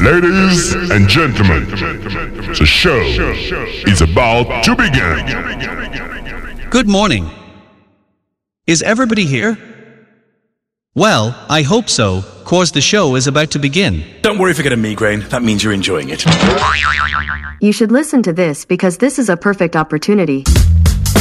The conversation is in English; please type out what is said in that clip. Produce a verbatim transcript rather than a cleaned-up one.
Ladies and gentlemen, the show is about to begin. Good morning. Is everybody here? Well, I hope so, cause the show is about to begin. Don't worry if you get a migraine, that means you're enjoying it. You should listen to this because this is a perfect opportunity.